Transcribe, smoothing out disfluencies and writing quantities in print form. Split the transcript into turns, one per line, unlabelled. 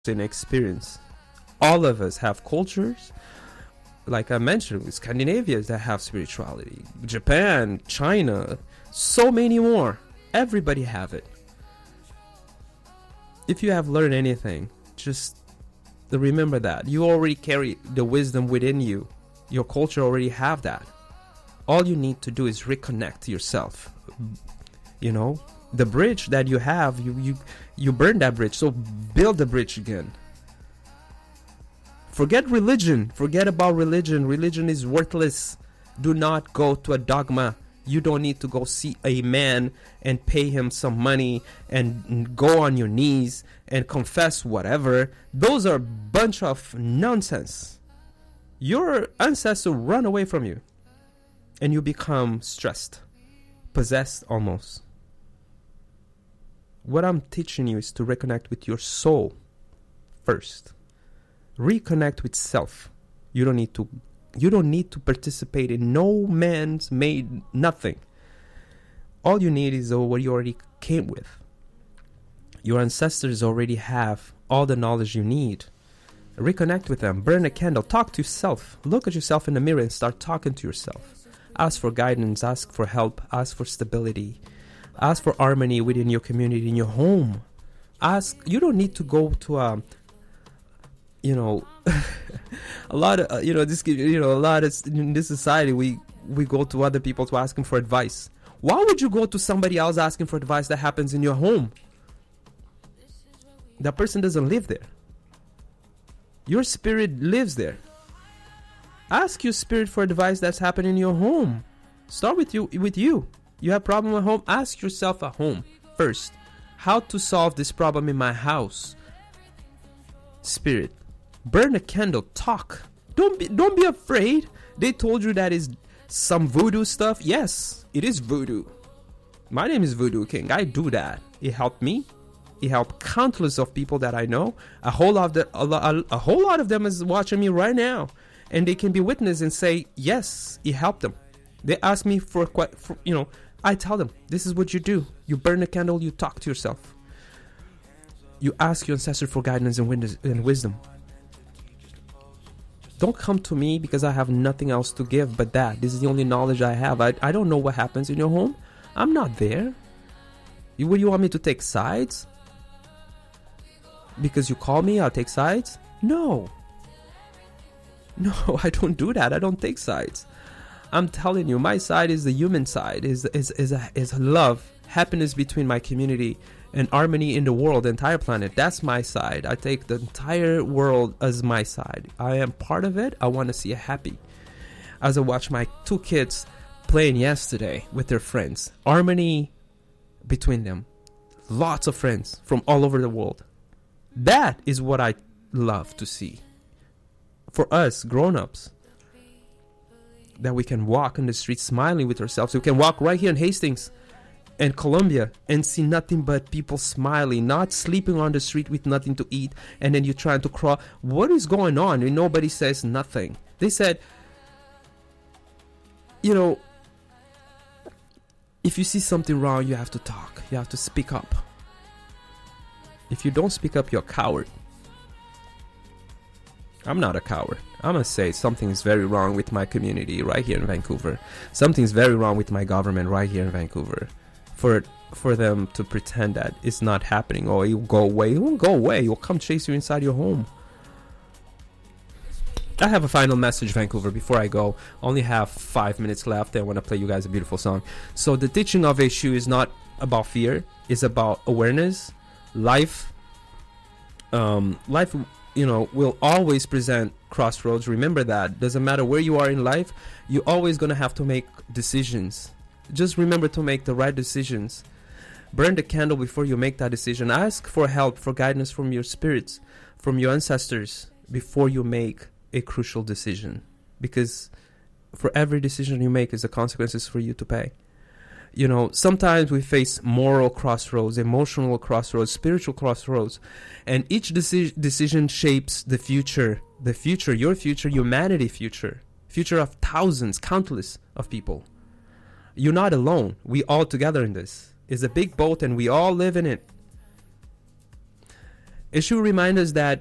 in experience. All of us have cultures, like I mentioned, with Scandinavia that have spirituality, Japan, China, so many more. Everybody have it. If you have learned anything, just remember that you already carry the wisdom within you. Your culture already have that. All you need to do is reconnect yourself. You know, the bridge that you have, you burn that bridge, so build the bridge again. Forget religion. Forget about religion. Religion is worthless. Do not go to a dogma. You don't need to go see a man and pay him some money and go on your knees and confess whatever. Those are a bunch of nonsense. Your ancestors run away from you and you become stressed, possessed almost. What I'm teaching you is to reconnect with your soul first. Reconnect with self. You don't need to participate in no man's made nothing. All you need is what you already came with. Your ancestors already have all the knowledge you need. Reconnect with them. Burn a candle. Talk to yourself. Look at yourself in the mirror and start talking to yourself. Ask for guidance. Ask for help. Ask for stability. Ask for harmony within your community, in your home. You don't need to go to a lot of a lot of in this society we go to other people to ask them for advice. Why would you go to somebody else asking for advice that happens in your home? That person doesn't live there. Your spirit lives there. Ask your spirit for advice that's happening in your home. Start with you. You have a problem at home? Ask yourself at home first. How to solve this problem in my house? Spirit. Burn a candle. Talk. Don't be afraid. They told you that is some voodoo stuff. Yes, it is voodoo. My name is Voodoo King. I do that. It helped me. It helped countless of people that I know. A whole lot of them is watching me right now, and they can be witness and say yes, it helped them. They ask me for I tell them, this is what you do. You burn a candle, you talk to yourself. You ask your ancestor for guidance and wisdom. Don't come to me because I have nothing else to give but that. This is the only knowledge I have. I don't know what happens in your home. I'm not there. Would you want me to take sides? Because you call me, I'll take sides? No, I don't do that. I don't take sides. I'm telling you, my side is the human side, is love, happiness between my community, and harmony in the world, the entire planet. That's my side. I take the entire world as my side. I am part of it. I want to see it happy. As I watch my 2 kids playing yesterday with their friends, harmony between them. Lots of friends from all over the world. That is what I love to see. For us grown-ups, that we can walk in the street smiling with ourselves. We can walk right here in Hastings and Columbia and see nothing but people smiling, not sleeping on the street with nothing to eat, and then you're trying to crawl. What is going on? And nobody says nothing. They said, if you see something wrong, you have to talk. You have to speak up. If you don't speak up, you're a coward. I'm not a coward. I'm going to say something's very wrong with my community right here in Vancouver. Something's very wrong with my government right here in Vancouver. For them to pretend that it's not happening, or you'll go away. It won't go away. It will come chase you inside your home. I have a final message, Vancouver, before I go. Only have 5 minutes left. I want to play you guys a beautiful song. So the teaching of Eshu is not about fear. It's about awareness. Life will always present crossroads. Remember that. Doesn't matter where you are in life, you're always going to have to make decisions. Just remember to make the right decisions. Burn the candle before you make that decision. Ask for help, for guidance from your spirits, from your ancestors, before you make a crucial decision. Because for every decision you make is the consequences for you to pay. Sometimes we face moral crossroads, emotional crossroads, spiritual crossroads, and each decision shapes the future, your future, humanity's future of thousands, countless of people. You're not alone. We all together in this. It's a big boat and we all live in it. It should remind us that